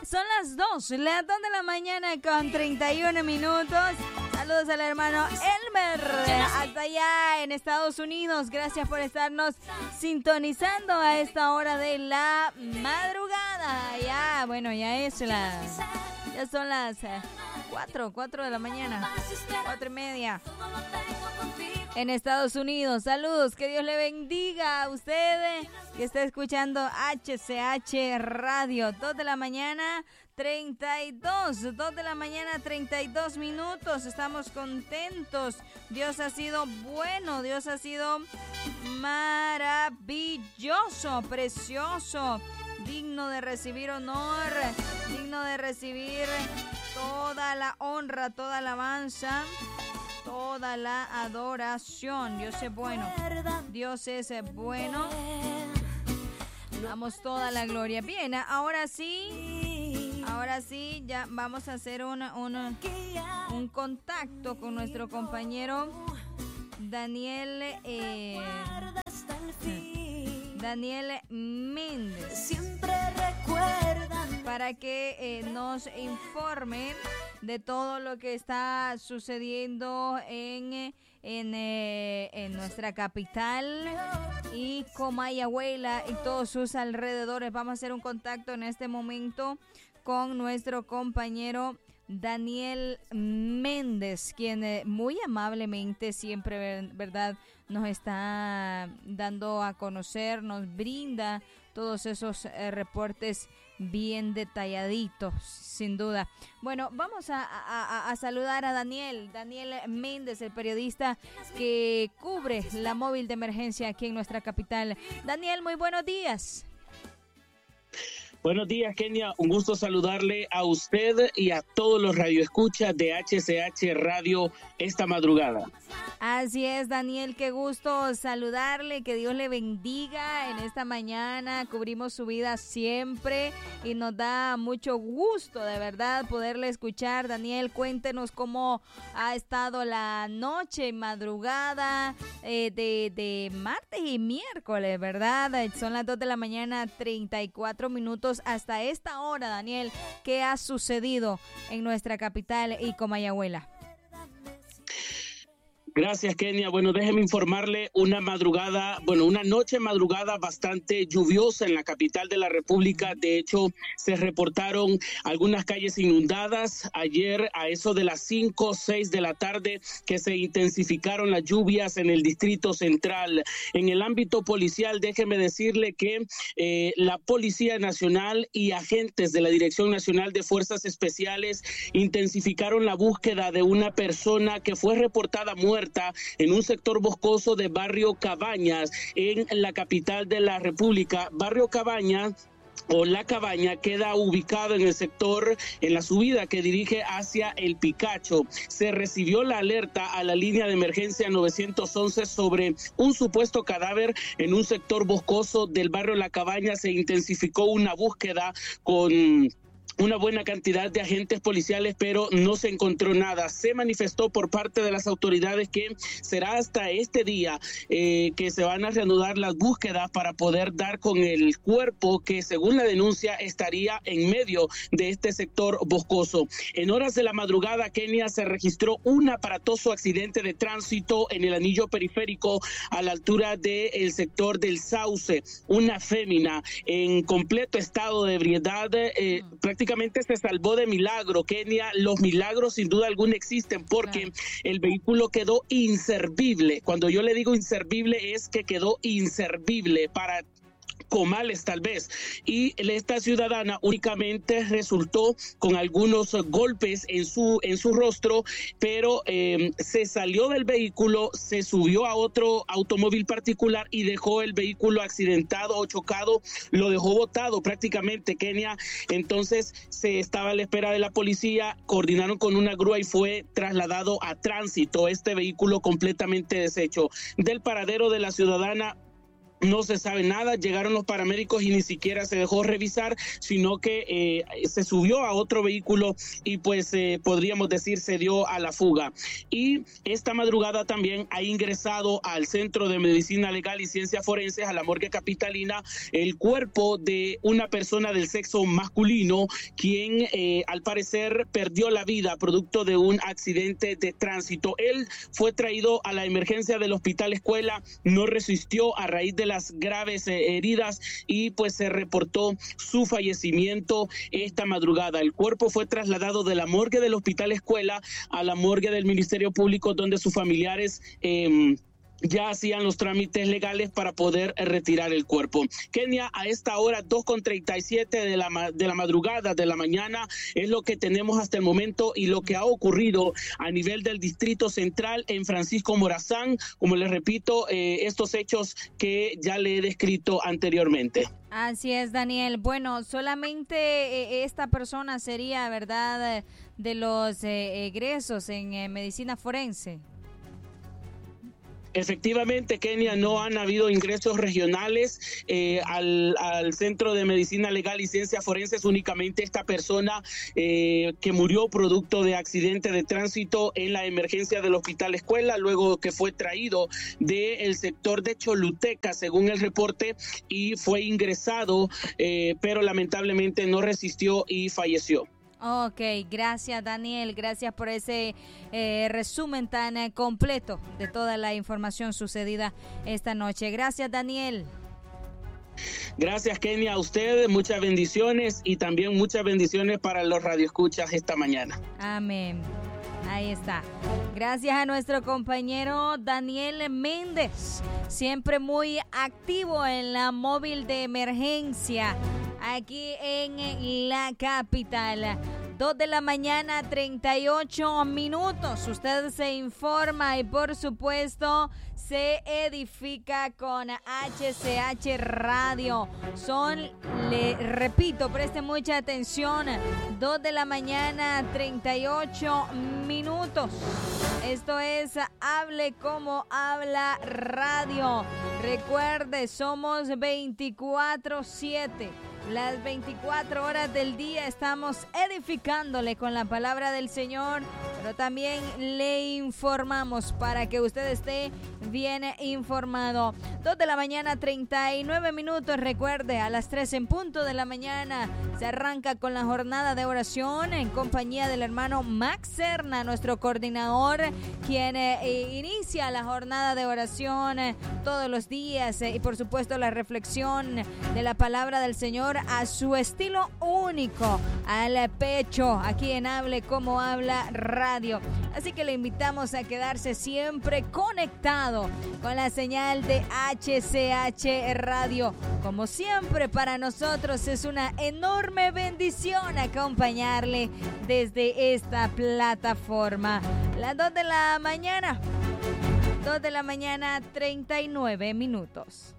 Son las 2 de la mañana con 31 minutos. Saludos al hermano Elmer, hasta allá en Estados Unidos. Gracias por estarnos sintonizando a esta hora de la madrugada. Ya son las 4 de la mañana, 4:30 en Estados Unidos. Saludos, que Dios le bendiga a usted que está escuchando HCH Radio. 2 de la mañana 32 minutos. Estamos contentos. Dios ha sido bueno, Dios ha sido maravilloso, precioso, digno de recibir honor, digno de recibir toda la honra, toda la alabanza, toda la adoración. Dios es bueno. Dios es bueno. Damos toda la gloria. Bien, ahora sí, ya vamos a hacer un contacto con nuestro compañero Daniel Méndez. Siempre recuerdan para que nos informen de todo lo que está sucediendo en nuestra capital y Comayagüela y todos sus alrededores. Vamos a hacer un contacto en este momento con nuestro compañero Daniel Méndez, quien muy amablemente siempre, ¿verdad?, nos está dando a conocer, nos brinda todos esos reportes bien detalladitos, sin duda. Bueno, vamos a saludar a Daniel Méndez, el periodista que cubre la móvil de emergencia aquí en nuestra capital. Daniel, muy buenos días. Buenos días, Kenia. Un gusto saludarle a usted y a todos los radioescuchas de HCH Radio esta madrugada. Así es, Daniel, qué gusto saludarle, que Dios le bendiga en esta mañana. Cubrimos su vida siempre y nos da mucho gusto, de verdad, poderle escuchar. Daniel, cuéntenos cómo ha estado la noche, madrugada de martes y miércoles, ¿verdad? Son las 2 de la mañana, 34 minutos. Hasta esta hora, Daniel, ¿qué ha sucedido en nuestra capital y Comayagüela? Gracias, Kenia. Bueno, déjeme informarle una noche madrugada bastante lluviosa en la capital de la República. De hecho, se reportaron algunas calles inundadas ayer a eso de las 5 o 6 de la tarde, que se intensificaron las lluvias en el Distrito Central. En el ámbito policial, déjeme decirle que la Policía Nacional y agentes de la Dirección Nacional de Fuerzas Especiales intensificaron la búsqueda de una persona que fue reportada muerta en un sector boscoso de Barrio Cabañas, en la capital de la República. Barrio Cabañas o La Cabaña queda ubicado en el sector, en la subida que dirige hacia El Picacho. Se recibió la alerta a la línea de emergencia 911 sobre un supuesto cadáver en un sector boscoso del barrio La Cabaña. Se intensificó una búsqueda con una buena cantidad de agentes policiales, pero no se encontró nada. Se manifestó por parte de las autoridades que será hasta este día que se van a reanudar las búsquedas para poder dar con el cuerpo que, según la denuncia, estaría en medio de este sector boscoso. En horas de la madrugada, Kenia, se registró un aparatoso accidente de tránsito en el anillo periférico a la altura del sector del Sauce. Una fémina en completo estado de ebriedad prácticamente se salvó de milagro, Kenia. Los milagros sin duda alguna existen porque el vehículo quedó inservible. Cuando yo le digo inservible es que quedó inservible para comales tal vez, y esta ciudadana únicamente resultó con algunos golpes en su rostro, pero se salió del vehículo, se subió a otro automóvil particular y dejó el vehículo accidentado o chocado, lo dejó botado prácticamente, Kenia. Entonces se estaba a la espera de la policía, coordinaron con una grúa y fue trasladado a tránsito este vehículo completamente deshecho. Del paradero de la ciudadana no se sabe nada. Llegaron los paramédicos y ni siquiera se dejó revisar, sino que se subió a otro vehículo y pues podríamos decir se dio a la fuga. Y esta madrugada también ha ingresado al Centro de Medicina Legal y Ciencias Forenses, a la morgue capitalina, el cuerpo de una persona del sexo masculino, quien al parecer perdió la vida producto de un accidente de tránsito. Él fue traído a la emergencia del Hospital Escuela, no resistió a raíz de las graves heridas y pues se reportó su fallecimiento esta madrugada. El cuerpo fue trasladado de la morgue del Hospital Escuela a la morgue del Ministerio Público, donde sus familiares ya hacían los trámites legales para poder retirar el cuerpo. Kenia, a esta hora 2:37 de la madrugada de la mañana es lo que tenemos hasta el momento y lo que ha ocurrido a nivel del Distrito Central en Francisco Morazán. Como les repito, estos hechos que ya le he descrito anteriormente. Así es, Daniel. Bueno, solamente esta persona sería, ¿verdad?, de los egresos en medicina forense. Efectivamente, Kenia, no han habido ingresos regionales al Centro de Medicina Legal y Ciencias Forenses. Únicamente esta persona que murió producto de accidente de tránsito en la emergencia del Hospital Escuela, luego que fue traído del sector de Choluteca, según el reporte, y fue ingresado, pero lamentablemente no resistió y falleció. Ok, gracias, Daniel, gracias por ese resumen tan completo de toda la información sucedida esta noche. Gracias, Daniel. Gracias, Kenia, a usted, muchas bendiciones y también muchas bendiciones para los radioescuchas esta mañana. Amén. Ahí está. Gracias a nuestro compañero Daniel Méndez, siempre muy activo en la móvil de emergencia aquí en la capital. 2:38 a.m. Usted se informa y por supuesto se edifica con HCH Radio. Le repito, preste mucha atención, 2:38 a.m. Esto es Hable Como Habla Radio. Recuerde, somos 24/7. Las 24 horas del día estamos edificándole con la palabra del Señor, pero también le informamos para que usted esté bien informado. 2:39 a.m. Recuerde, a las 3 en punto de la mañana se arranca con la jornada de oración en compañía del hermano Max Serna, nuestro coordinador, quien inicia la jornada de oración todos los días y por supuesto la reflexión de la palabra del Señor a su estilo único, al pecho, aquí en Hable Como Habla Radio. Así que le invitamos a quedarse siempre conectado con la señal de HCH Radio. Como siempre, para nosotros es una enorme bendición acompañarle desde esta plataforma. Las 2 de la mañana, 39 minutos.